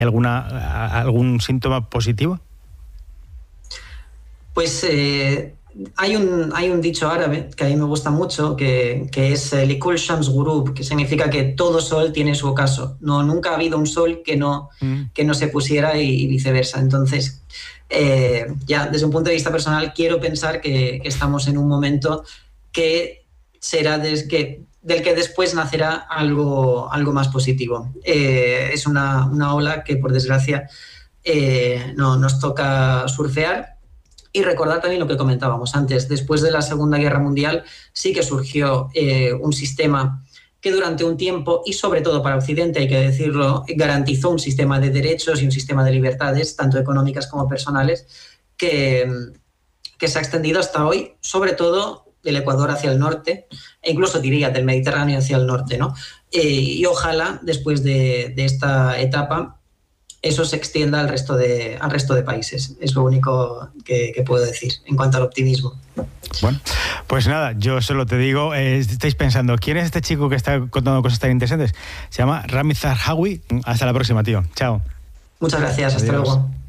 ¿Algún síntoma positivo? Pues hay un dicho árabe que a mí me gusta mucho, que es Likul Shams Ghurub, que significa que todo sol tiene su ocaso. Nunca ha habido un sol que no se pusiera y viceversa. Entonces, ya desde un punto de vista personal, quiero pensar que estamos en un momento que será del que después nacerá algo más positivo. Es una ola que, por desgracia, no nos toca surfear. Y recordar también lo que comentábamos antes. Después de la Segunda Guerra Mundial sí que surgió un sistema que durante un tiempo, y sobre todo para Occidente, hay que decirlo, garantizó un sistema de derechos y un sistema de libertades, tanto económicas como personales, que se ha extendido hasta hoy, sobre todo del Ecuador hacia el norte, e incluso diría del Mediterráneo hacia el norte, ¿no? Y ojalá, después de esta etapa, eso se extienda al resto de países. Es lo único que puedo decir en cuanto al optimismo. Bueno, pues nada, yo solo te digo, estáis pensando, ¿quién es este chico que está contando cosas tan interesantes? Se llama Rami Zarhawi. Hasta la próxima, tío. Chao. Muchas gracias. Adiós. Hasta luego.